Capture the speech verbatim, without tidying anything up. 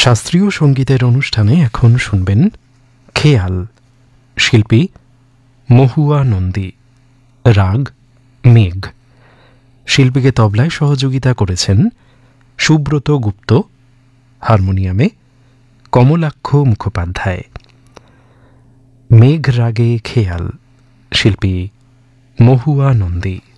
শাস্ত্রীয় সঙ্গীতের অনুষ্ঠানে এখন শুনবেন খেয়াল, শিল্পী মহুয়া নন্দী, রাগ মেঘ। শিল্পীকে তবলায় সহযোগিতা করেছেন সুব্রত গুপ্ত, হারমোনিয়ামে কমলাক্ষ মুখোপাধ্যায়। মেঘ রাগে খেয়াল, শিল্পী মহুয়া নন্দী।